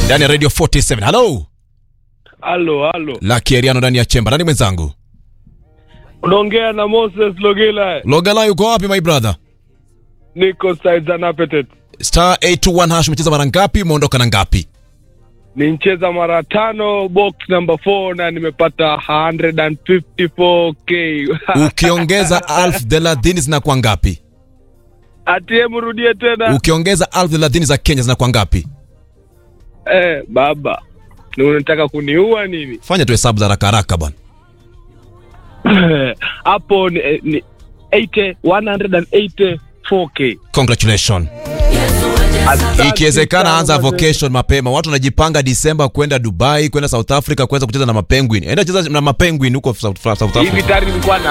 ndani ya Radio 47. Hello. Halo. Lucky Eriano ndani ya chemba. Nani mwenzangu? Unaongea na Moses Logela. Logela yuko wapi my brother? Niko Saiza na Petete. Star 821 hash umecheza mara ngapi? Umeondoka na ngapi? Nimecheza mara 5 box number 4 na nimepata 154k. Ukiongeza 1030 zinakuwa ngapi? Atie mrudie tena. Ukiongeza 1030 za Kenya zinakuwa ngapi? Baba. Ni unataka kuniua nini? Fanya tu hesabu za haraka bwana. Hapo ni 184k. Congratulations. Ikiwezekana anza vocation mapema. Watu wanajipanga Disemba kwenda Dubai, kwenda South Africa, kuweza kucheza na mapenguin. Enda cheza na mapenguin huko South Africa. Hivi tayari nilikuwa